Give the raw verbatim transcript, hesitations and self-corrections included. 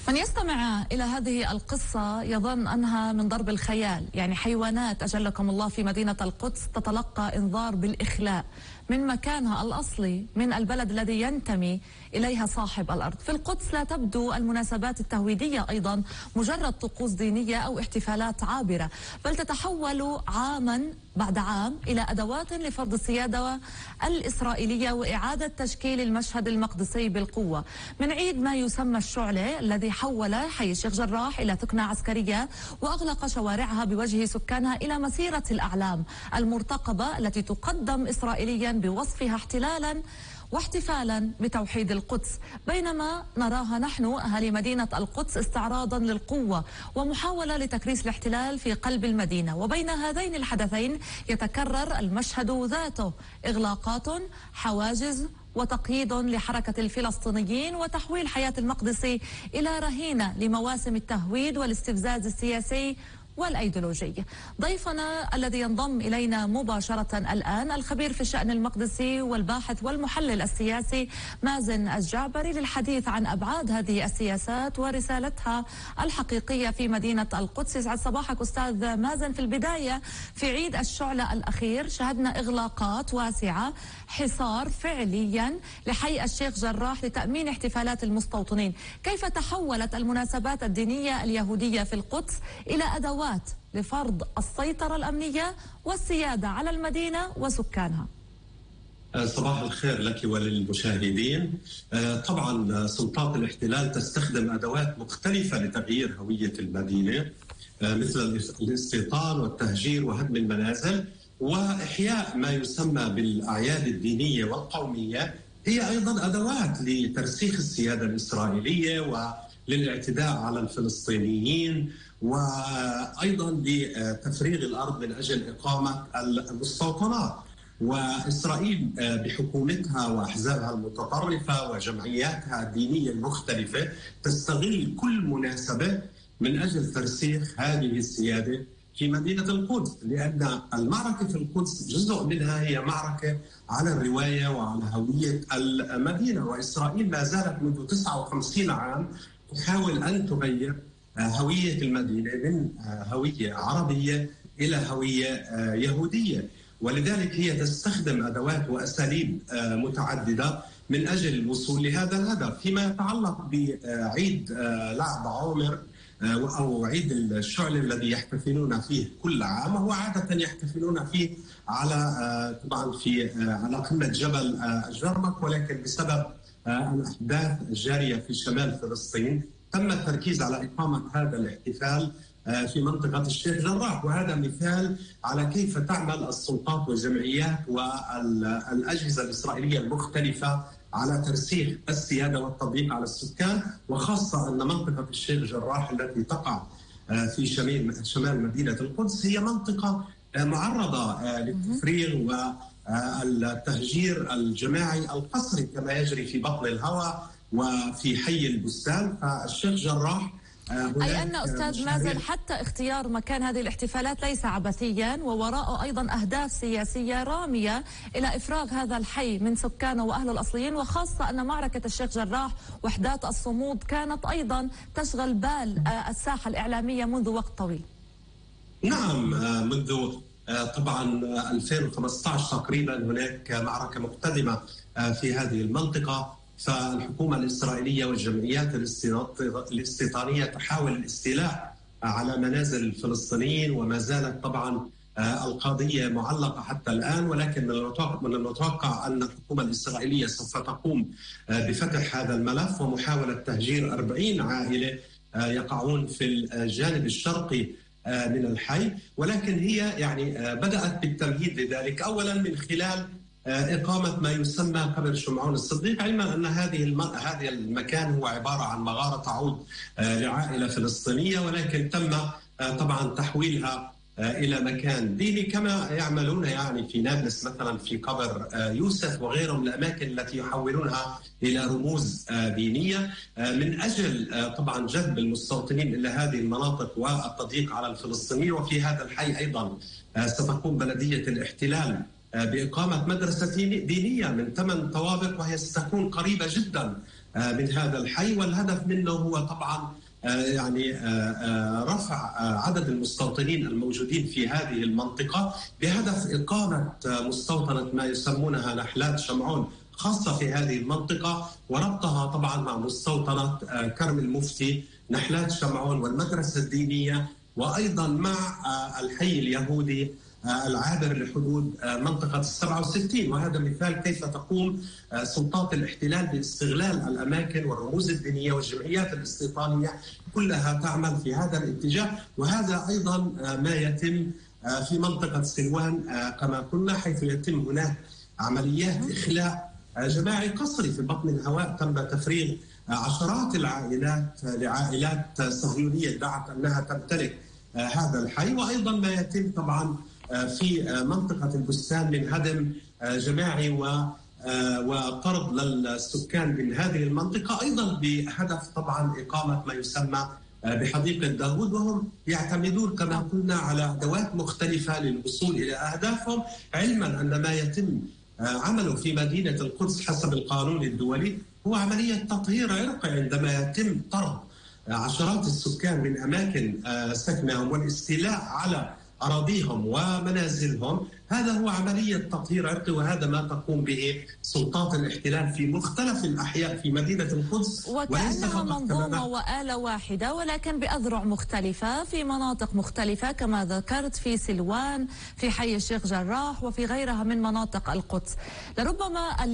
من يستمع إلى هذه القصة يظن أنها من ضرب الخيال، يعني حيوانات أجلكم الله في مدينة القدس تتلقى إنذار بالإخلاء من مكانها الأصلي من البلد الذي ينتمي إليها صاحب الأرض. في القدس لا تبدو المناسبات التهويدية أيضا مجرد طقوس دينية أو احتفالات عابرة، بل تتحول عاما بعد عام إلى أدوات لفرض السيادة الإسرائيلية وإعادة تشكيل المشهد المقدسي بالقوة. من عيد ما يسمى الشعلة الذي حول حي الشيخ جراح إلى ثكنة عسكرية وأغلق شوارعها بوجه سكانها إلى مسيرة الأعلام المرتقبة التي تقدم إسرائيليا بوصفها احتلالا واحتفالا بتوحيد القدس، بينما نراها نحن أهالي مدينة القدس استعراضا للقوة ومحاولة لتكريس الاحتلال في قلب المدينة. وبين هذين الحدثين يتكرر المشهد ذاته، إغلاقات، حواجز وتقييد لحركة الفلسطينيين وتحويل حياة المقدس إلى رهينة لمواسم التهويد والاستفزاز السياسي والأيديولوجي. ضيفنا الذي ينضم إلينا مباشرة الآن الخبير في الشأن المقدسي والباحث والمحلل السياسي مازن الجعبري للحديث عن أبعاد هذه السياسات ورسالتها الحقيقية في مدينة القدس. يسعد صباحك أستاذ مازن. في البداية، في عيد الشعلة الأخير شهدنا إغلاقات واسعة، حصار فعليا لحي الشيخ جراح لتأمين احتفالات المستوطنين. كيف تحولت المناسبات الدينية اليهودية في القدس إلى أدوات لفرض السيطرة الأمنية والسيادة على المدينة وسكانها؟ صباح الخير لك وللمشاهدين. طبعا سلطات الاحتلال تستخدم أدوات مختلفة لتغيير هوية المدينة، مثل الاستيطان والتهجير وهدم المنازل وإحياء ما يسمى بالأعياد الدينية والقومية. هي أيضا أدوات لترسيخ السيادة الإسرائيلية وللاعتداء على الفلسطينيين، وأيضا لتفريغ الأرض من أجل إقامة المستوطنات. وإسرائيل بحكومتها وأحزابها المتطرفة وجمعياتها الدينية المختلفة تستغل كل مناسبة من أجل ترسيخ هذه السيادة في مدينة القدس، لأن المعركة في القدس جزء منها هي معركة على الرواية وعلى هوية المدينة. وإسرائيل ما زالت منذ تسعة وخمسين عام تحاول أن تغير هوية المدينة من هوية عربية إلى هوية يهودية، ولذلك هي تستخدم أدوات وأساليب متعددة من أجل الوصول لهذا الهدف. فيما يتعلق بعيد لعب عمر أو عيد الشعلة الذي يحتفلون فيه كل عام، وهو عادة يحتفلون فيه على طبعا في على قمة جبل الجرمق، ولكن بسبب الأحداث الجارية في شمال فلسطين تم التركيز على إقامة هذا الاحتفال في منطقة الشيخ جراح. وهذا مثال على كيف تعمل السلطات والجمعيات والأجهزة الإسرائيلية المختلفة على ترسيخ السيادة والتضييق على السكان، وخاصة أن منطقة الشيخ جراح التي تقع في شمال شمال مدينة القدس هي منطقة معرضة للتفريغ والتهجير الجماعي القسري كما يجري في بطن الهوى وفي حي البستان. فالشيخ جراح أي أن أستاذ مازن حتى اختيار مكان هذه الاحتفالات ليس عبثيا، ووراءه أيضا أهداف سياسية رامية إلى إفراغ هذا الحي من سكانه وأهله الأصليين، وخاصة أن معركة الشيخ جراح وحدات الصمود كانت أيضا تشغل بال الساحة الإعلامية منذ وقت طويل. نعم، منذ طبعا ألفين وخمسة عشر تقريبا هناك معركة مقتدمة في هذه المنطقة، فالحكومة الإسرائيلية والجمعيات الاستيطانية تحاول الاستيلاء على منازل الفلسطينيين، وما زالت طبعا القضية معلقة حتى الآن. ولكن من المتوقع أن الحكومة الإسرائيلية سوف تقوم بفتح هذا الملف ومحاولة تهجير أربعين عائلة يقعون في الجانب الشرقي من الحي. ولكن هي يعني بدأت بالتمهيد لذلك، أولا من خلال إقامة ما يسمى قبر شمعون الصديق، علما أن هذه الم... هذا المكان هو عبارة عن مغارة تعود لعائلة فلسطينية، ولكن تم طبعا تحويلها إلى مكان ديني كما يعملون يعني في نابلس مثلا في قبر يوسف وغيره من الأماكن التي يحولونها إلى رموز دينية من أجل طبعا جذب المستوطنين إلى هذه المناطق والتضييق على الفلسطينيين. وفي هذا الحي أيضا ستقوم بلدية الاحتلال بإقامة مدرسة دينية من ثمان طوابق، وهي ستكون قريبة جدا من هذا الحي، والهدف منه هو طبعا يعني رفع عدد المستوطنين الموجودين في هذه المنطقة بهدف إقامة مستوطنة ما يسمونها نحلات شمعون خاصة في هذه المنطقة، وربطها طبعا مع مستوطنة كرم المفتي نحلات شمعون والمدرسة الدينية، وأيضا مع الحي اليهودي العابر لحدود منطقة السبعة وستين. وهذا مثال كيف تقوم سلطات الاحتلال باستغلال الأماكن والرموز الدينية والجمعيات الاستيطانية كلها تعمل في هذا الاتجاه. وهذا أيضا ما يتم في منطقة سلوان كما قلنا، حيث يتم هناك عمليات إخلاء جماعي قسري في بطن الهواء. تم تفريغ عشرات العائلات لعائلات صهيونية ادعت أنها تمتلك هذا الحي. وأيضا ما يتم طبعا في منطقة البستان من هدم جماعي وطرد للسكان من هذه المنطقة، أيضا بهدف طبعا إقامة ما يسمى بحديقة داوود، وهم يعتمدون كما قلنا على أدوات مختلفة للوصول إلى أهدافهم، علما أن ما يتم عمله في مدينة القدس حسب القانون الدولي هو عملية تطهير عرقي، عندما يتم طرد عشرات السكان من أماكن سكنهم والاستيلاء على أراضيهم ومنازلهم. هذا هو عملية تطهير عرقي، وهذا ما تقوم به سلطات الاحتلال في مختلف الأحياء في مدينة القدس، وكأنها منظومة وآلة واحدة ولكن بأذرع مختلفة في مناطق مختلفة كما ذكرت، في سلوان، في حي الشيخ جراح، وفي غيرها من مناطق القدس. لربما